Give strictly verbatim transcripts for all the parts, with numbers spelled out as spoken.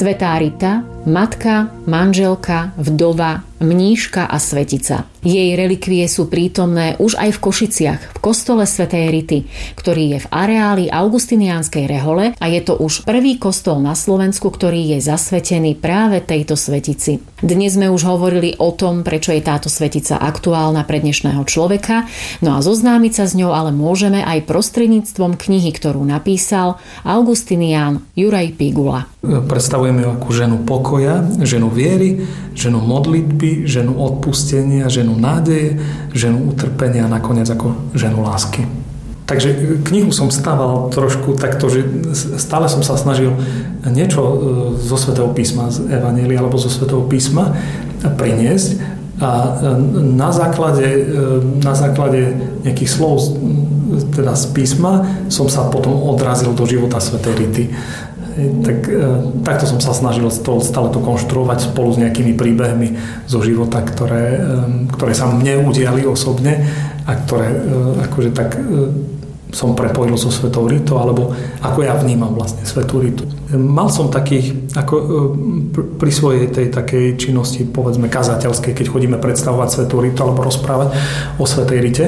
Svätá Rita, matka, manželka, vdova, mníška a svetica. Jej relikvie sú prítomné už aj v Košiciach, v kostole svätej Rity, ktorý je v areáli Augustiniánskej rehole a je to už prvý kostol na Slovensku, ktorý je zasvetený práve tejto svetici. Dnes sme už hovorili o tom, prečo je táto svetica aktuálna pre dnešného človeka, no a zoznámiť sa s ňou ale môžeme aj prostredníctvom knihy, ktorú napísal Augustinián Juraj Pigula. Predstavujeme ju ako ženu pokoja, ženu viery, ženu modlitby, ženu odpustenia, ženu nádeje, ženu utrpenia a nakoniec ako ženu lásky. Takže knihu som stával trošku takto, že stále som sa snažil niečo zo Svätého písma, z Evanjelia alebo zo Svätého písma priniesť a na základe, na základe nejakých slov teda z písma som sa potom odrazil do života svätej Rity. Tak, takto som sa snažil stále to konštruovať spolu s nejakými príbehmi zo života, ktoré, ktoré sa mne udiali osobne a ktoré akože tak som prepojil so Svätou Ritou, alebo ako ja vnímam vlastne Svätú Ritu. Mal som takých, ako pri svojej tej takej činnosti, povedzme kazateľskej, keď chodíme predstavovať Svätú Ritu alebo rozprávať o Svätej Rite,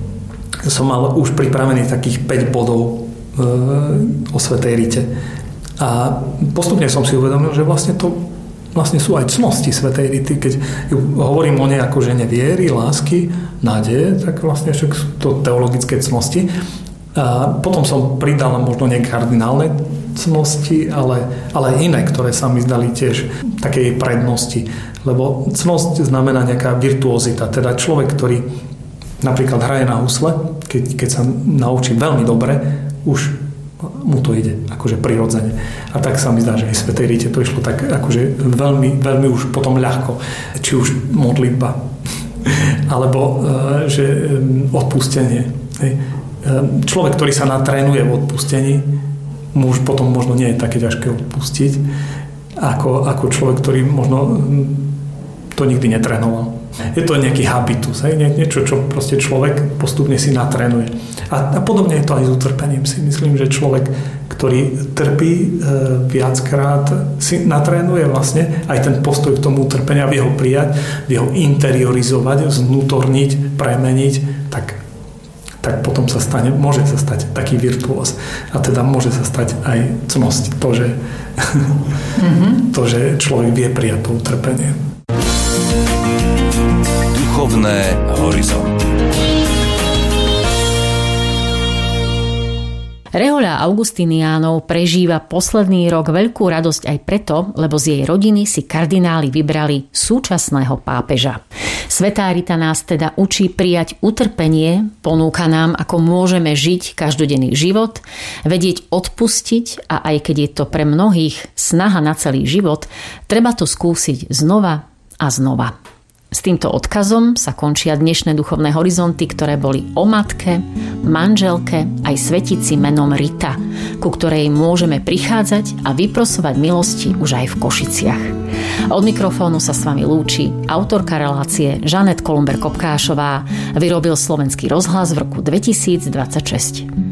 som mal už pripravených takých päť bodov o Svätej Rite. A postupne som si uvedomil, že vlastne to vlastne sú aj cnosti Svätej Rity. Keď hovorím o nej ako žene viery, lásky, nádeje, tak vlastne však sú to teologické cnosti. A potom som pridal možno nie kardinálne cnosti, ale, ale iné, ktoré sa mi zdali tiež takej prednosti. Lebo cnosť znamená nejaká virtuozita. Teda človek, ktorý napríklad hraje na husle, keď, keď sa naučí veľmi dobre, už mu to ide akože prirodzene. A tak sa mi zdá, že aj Svätej Rite to išlo tak akože veľmi, veľmi už potom ľahko. Či už modlitba, alebo že odpustenie. Človek, ktorý sa natrénuje v odpustení, mu už potom možno nie je také ťažké odpustiť, ako, ako človek, ktorý možno to nikdy netrénoval. Je to nejaký habitus, hej? Niečo, čo proste človek postupne si natrénuje. A, a podobne je to aj s utrpením. Si myslím, že človek, ktorý trpí e, viackrát, si natrénuje vlastne aj ten postoj k tomu utrpenia, vie ho prijať, vie ho interiorizovať, zvnútorniť, premeniť, tak, tak potom sa stane, môže sa stať taký virtuóz. A teda môže sa stať aj cnosť. To, že, mm-hmm. to, že človek vie prijať to utrpenie. Duchovné horizonty. Rehoľa Augustiniánov prežíva posledný rok veľkú radosť aj preto, lebo z jej rodiny si kardináli vybrali súčasného pápeža. Svätá Rita nás teda učí prijať utrpenie, ponúka nám, ako môžeme žiť každodenný život, vedieť odpustiť a aj keď je to pre mnohých snaha na celý život, treba to skúsiť znova a znova. S týmto odkazom sa končia dnešné duchovné horizonty, ktoré boli o matke, manželke aj svetici menom Rita, ku ktorej môžeme prichádzať a vyprosovať milosti už aj v Košiciach. Od mikrofónu sa s vami lúči autorka relácie Žanet Kolumber-Kopkášová. Vyrobil Slovenský rozhlas v roku dvetisícdvadsaťšesť.